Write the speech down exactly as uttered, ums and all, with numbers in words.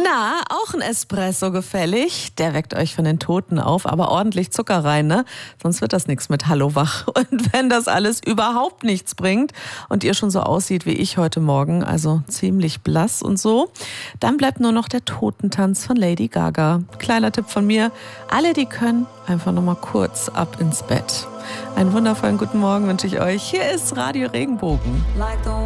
Na, auch ein Espresso gefällig. Der weckt euch von den Toten auf, aber ordentlich Zucker rein, ne? Sonst wird das nichts mit Hallo wach. Und wenn das alles überhaupt nichts bringt und ihr schon so aussieht wie ich heute Morgen, also ziemlich blass und so, dann bleibt nur noch der Totentanz von Lady Gaga. Kleiner Tipp von mir, alle, die können, einfach noch mal kurz ab ins Bett. Einen wundervollen guten Morgen wünsche ich euch. Hier ist Radio Regenbogen.